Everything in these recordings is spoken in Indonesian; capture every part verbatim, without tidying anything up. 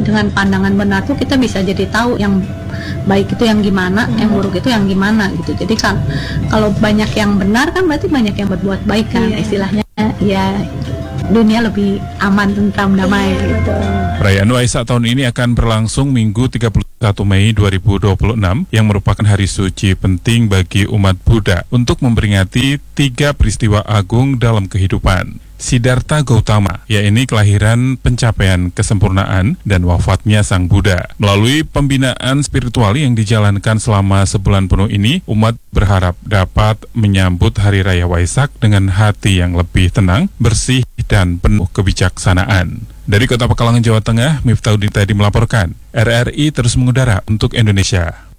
dengan pandangan benar tuh kita bisa jadi tahu yang baik itu yang gimana, yang buruk itu yang gimana gitu. Jadi kan kalau banyak yang benar kan berarti banyak yang berbuat baik kan, yeah. Istilahnya ya dunia lebih aman, tentram, damai gitu. Perayaan Waisak tahun ini akan berlangsung Minggu tiga puluh satu Mei dua ribu dua puluh enam yang merupakan hari suci penting bagi umat Buddha untuk memperingati tiga peristiwa agung dalam kehidupan. Siddhartha Gautama, yaitu kelahiran, pencapaian kesempurnaan, dan wafatnya Sang Buddha. Melalui pembinaan spiritual yang dijalankan selama sebulan penuh ini, umat berharap dapat menyambut Hari Raya Waisak dengan hati yang lebih tenang, bersih, dan penuh kebijaksanaan. Dari Kota Pekalongan, Jawa Tengah, Miftahudin tadi melaporkan. R R I terus mengudara untuk Indonesia.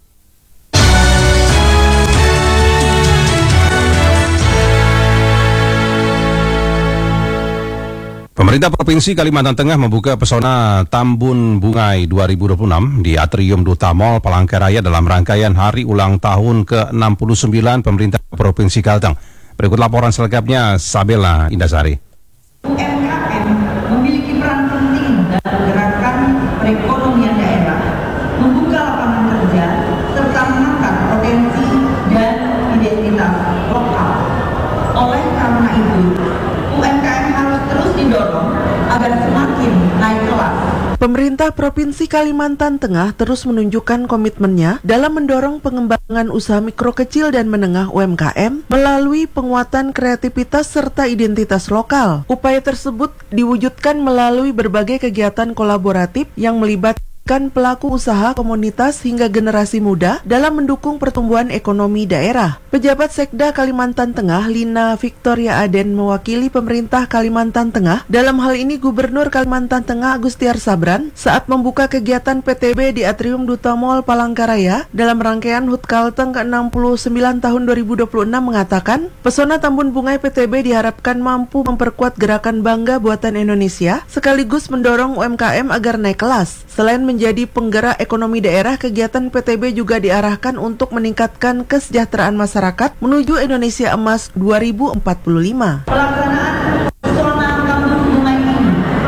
Pemerintah Provinsi Kalimantan Tengah membuka pesona Tambun Bungai dua ribu dua puluh enam di Atrium Duta Mall Palangkaraya dalam rangkaian hari ulang tahun ke enam puluh sembilan Pemerintah Provinsi Kalteng. Berikut laporan selengkapnya Sabella Indasari. U M K M memiliki peran penting dalam gerakan perekonomian daerah, membuka lapangan kerja, serta mengangkat potensi dan identitas lokal. Oleh karena itu, U M K M harus terus didorong agar semakin naik kelas. Pemerintah Provinsi Kalimantan Tengah terus menunjukkan komitmennya dalam mendorong pengembangan usaha mikro kecil dan menengah U M K M melalui penguatan kreativitas serta identitas lokal. Upaya tersebut diwujudkan melalui berbagai kegiatan kolaboratif yang melibatkan pelaku usaha, komunitas, hingga generasi muda dalam mendukung pertumbuhan ekonomi daerah. Pejabat Sekda Kalimantan Tengah, Lina Victoria Aden, mewakili pemerintah Kalimantan Tengah, dalam hal ini Gubernur Kalimantan Tengah Agustiar Sabran, saat membuka kegiatan P T B di Atrium Duta Mall Palangkaraya dalam rangkaian H U T Kalteng ke enam puluh sembilan tahun dua ribu dua puluh enam mengatakan, pesona Tambun Bungai P T B diharapkan mampu memperkuat gerakan bangga buatan Indonesia, sekaligus mendorong U M K M agar naik kelas. Selain menjadi penggerak ekonomi daerah, kegiatan P T B juga diarahkan untuk meningkatkan kesejahteraan masyarakat menuju Indonesia Emas dua ribu empat puluh lima. Pelaksanaan pesona Tambun Bungai ini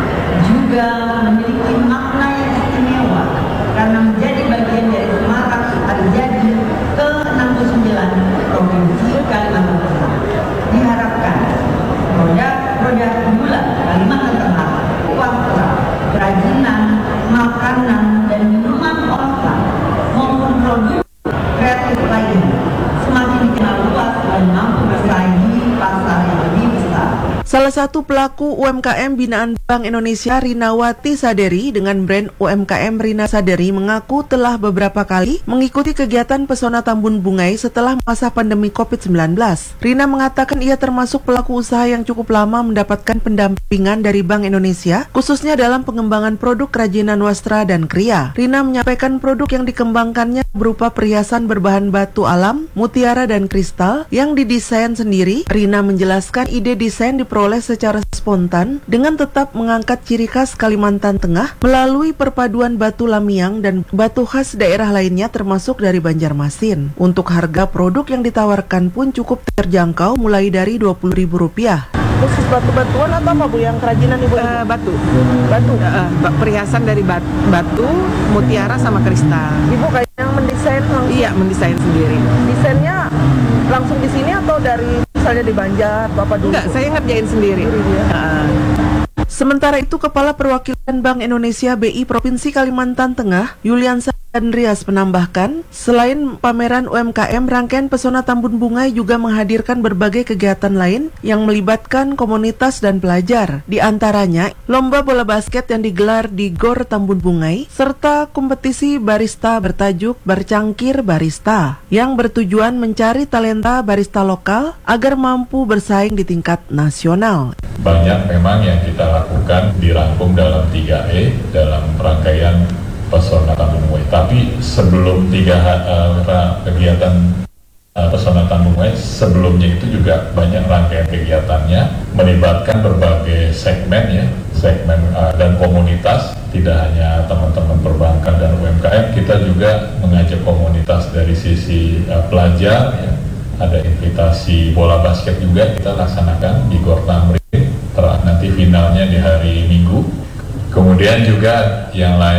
juga memiliki makna yang istimewa karena menjadi bagian dari semarak hari jadi ke enam puluh sembilan Provinsi Kalimantan Tengah. Diharapkan produk-produk gula Kalimantan Tengah, wastra, kerajinan, makanan, dan minuman olahan maupun produk kreatif lainnya semakin dikenal luas dan mampu bersaing di pasar yang lebih besar. Salah satu pelaku U M K M binaan Bank Indonesia, Rinawati Saderi, dengan brand U M K M Rina Saderi, mengaku telah beberapa kali mengikuti kegiatan pesona Tambun Bungai setelah masa pandemi covid sembilan belas. Rina mengatakan ia termasuk pelaku usaha yang cukup lama mendapatkan pendampingan dari Bank Indonesia, khususnya dalam pengembangan produk kerajinan wastra dan kriya. Rina menyampaikan produk yang dikembangkannya berupa perhiasan berbahan batu alam, mutiara, dan kristal yang didesain sendiri. Rina menjelaskan ide desain diperoleh secara spontan dengan tetap mengangkat ciri khas Kalimantan Tengah melalui perpaduan batu lamiang dan batu khas daerah lainnya termasuk dari Banjarmasin. Untuk harga produk yang ditawarkan pun cukup terjangkau, mulai dari dua puluh ribu rupiah. Khusus batu-batuan atau apa Bu yang kerajinan Ibu? Uh, batu. Batu. Uh, uh, perhiasan dari bat batu, mutiara sama kristal. Ibu kayak yang mendesain langsung? Iya, mendesain sendiri. Desainnya langsung di sini atau dari misalnya di Banjar atau apa dulu? Enggak, saya ngerjain sendiri. Uh. Sementara itu, Kepala Perwakilan Bank Indonesia B I Provinsi Kalimantan Tengah, Yuliansa Andreas, menambahkan, selain pameran U M K M, rangkaian pesona Tambun Bungai juga menghadirkan berbagai kegiatan lain yang melibatkan komunitas dan pelajar. Di antaranya, lomba bola basket yang digelar di Gor Tambun Bungai, serta kompetisi barista bertajuk Bercangkir Barista, yang bertujuan mencari talenta barista lokal agar mampu bersaing di tingkat nasional. Banyak memang yang kita lakukan dirangkum dalam tiga E dalam rangkaian pesona Tambun Bungai. Tapi sebelum tiga uh, kegiatan uh, pesona Tambun Bungai, sebelumnya itu juga banyak rangkaian kegiatannya melibatkan berbagai segmen ya, segmen uh, dan komunitas. Tidak hanya teman-teman perbankan dan U M K M, kita juga mengajak komunitas dari sisi uh, pelajar ya. Ada invitasi bola basket juga kita laksanakan di Gor Tamrin, nanti finalnya di hari Minggu. Kemudian juga yang lain